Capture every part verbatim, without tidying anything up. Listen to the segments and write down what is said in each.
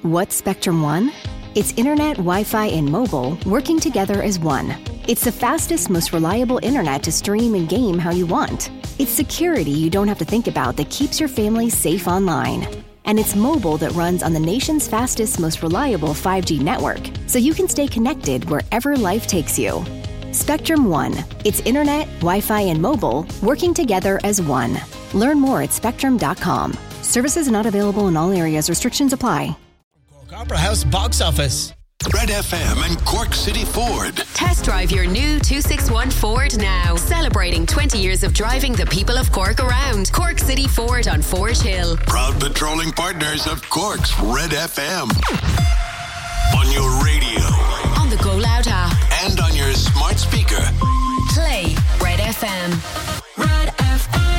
What's Spectrum One? It's internet, Wi-Fi, and mobile working together as one. It's the fastest, most reliable internet to stream and game how you want. It's security you don't have to think about that keeps your family safe online. And it's mobile that runs on the nation's fastest, most reliable five G network, so you can stay connected wherever life takes you. Spectrum One. It's internet, Wi-Fi, and mobile working together as one. Learn more at spectrum dot com. Services not available in all areas. Restrictions apply. Cork Opera House box office. Red F M and Cork City Ford. Test drive your new two sixty-one Ford now. Celebrating twenty years of driving the people of Cork around. Cork City Ford on Forge Hill. Proud patrolling partners of Cork's Red F M. On your radio. On the Go Loud app. And on your smart speaker. Play Red F M. Red F M.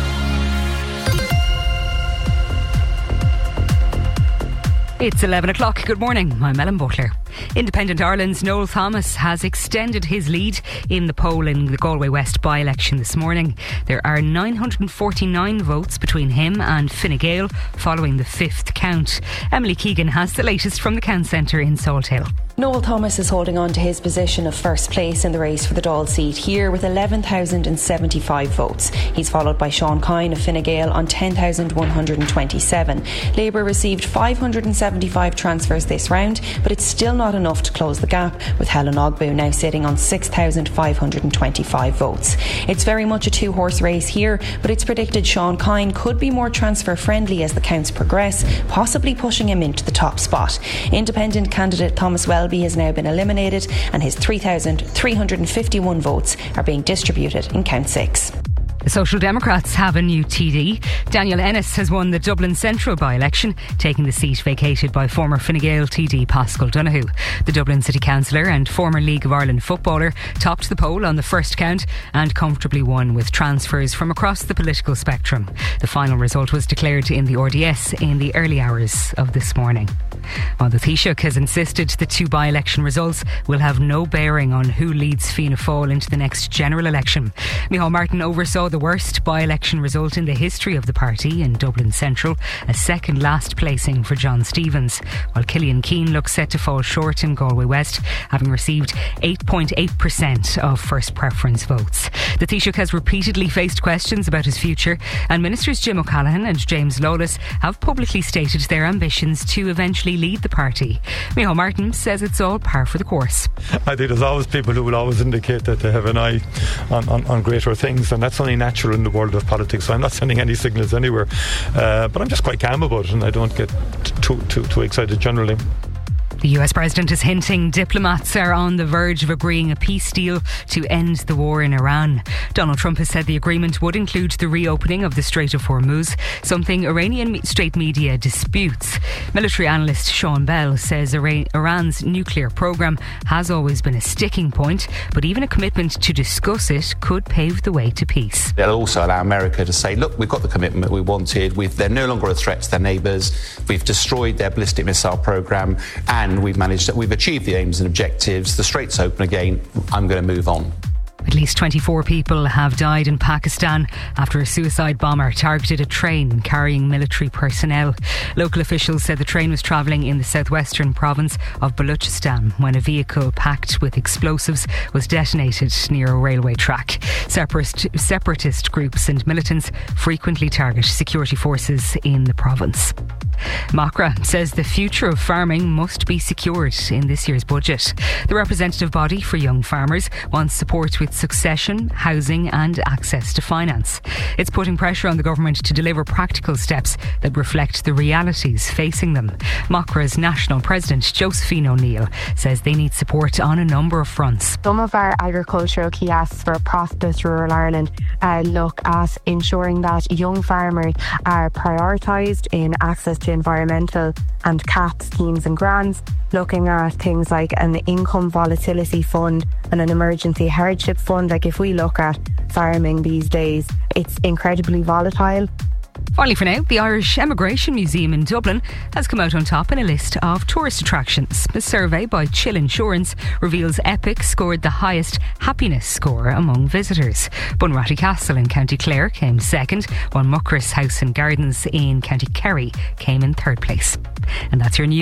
It's eleven o'clock. Good morning. I'm Ellen Butler. Independent Ireland's Noel Thomas has extended his lead in the poll in the Galway West by-election this morning. There are nine hundred forty-nine votes between him and Fine Gael following the fifth count. Emily Keegan has the latest from the Count Centre in Salt Hill. Noel Thomas is holding on to his position of first place in the race for the Dáil seat here with eleven thousand seventy-five votes. He's followed by Sean Kine of Fine Gael on ten thousand one hundred twenty-seven. Labour received five hundred seventy-five transfers this round, but it's still not enough to close the gap, with Helen Ogbu now sitting on six thousand five hundred twenty-five votes. It's very much a two-horse race here, but it's predicted Sean Kine could be more transfer friendly as the counts progress, possibly pushing him into the top spot. Independent candidate Thomas Welby has now been eliminated, and his three thousand three hundred fifty-one votes are being distributed in count six. The Social Democrats have a new T D. Daniel Ennis has won the Dublin Central by-election, taking the seat vacated by former Fine Gael T D Pascal Donoghue. The Dublin City Councillor and former League of Ireland footballer topped the poll on the first count and comfortably won with transfers from across the political spectrum. The final result was declared in the R D S in the early hours of this morning. While the Taoiseach has insisted the two by-election results will have no bearing on who leads Fianna Fáil into the next general election. Micheál Martin oversaw the worst by-election result in the history of the party in Dublin Central, a second last placing for John Stevens, while Killian Keane looks set to fall short in Galway West, having received eight point eight percent of first preference votes. The Taoiseach has repeatedly faced questions about his future, and Ministers Jim O'Callaghan and James Lawless have publicly stated their ambitions to eventually lead the party. Micheál Martin says it's all par for the course. I think there's always people who will always indicate that they have an eye on, on, on greater things, and that's only natural in the world of politics, so I'm not sending any signals anywhere, uh, but I'm just quite calm about it, and I don't get too, too, too excited generally. The U S President is hinting diplomats are on the verge of agreeing a peace deal to end the war in Iran. Donald Trump has said the agreement would include the reopening of the Strait of Hormuz, something Iranian state media disputes. Military analyst Sean Bell says Iran's nuclear programme has always been a sticking point, but even a commitment to discuss it could pave the way to peace. It'll also allow America to say, look, we've got the commitment we wanted, we've, they're no longer a threat to their neighbours, we've destroyed their ballistic missile programme, and we've managed that we've achieved the aims and objectives. The strait's open again. I'm going to move on. At least twenty-four people have died in Pakistan after a suicide bomber targeted a train carrying military personnel. Local officials said the train was travelling in the southwestern province of Balochistan when a vehicle packed with explosives was detonated near a railway track. Separatist, separatist groups and militants frequently target security forces in the province. Macra says the future of farming must be secured in this year's budget. The representative body for young farmers wants support with succession, housing and access to finance. It's putting pressure on the government to deliver practical steps that reflect the realities facing them. Macra's national president, Josephine O'Neill, says they need support on a number of fronts. Some of our agricultural key asks for prosperous rural Ireland uh, look at ensuring that young farmers are prioritised in access to environmental and C A P schemes and grants, looking at things like an income volatility fund and an emergency hardship fund. Like if we look at farming these days, it's incredibly volatile. Finally for now, the Irish Emigration Museum in Dublin has come out on top in a list of tourist attractions. A survey by Chill Insurance reveals Epic scored the highest happiness score among visitors. Bunratty Castle in County Clare came second, while Muckross House and Gardens in County Kerry came in third place. And that's your news.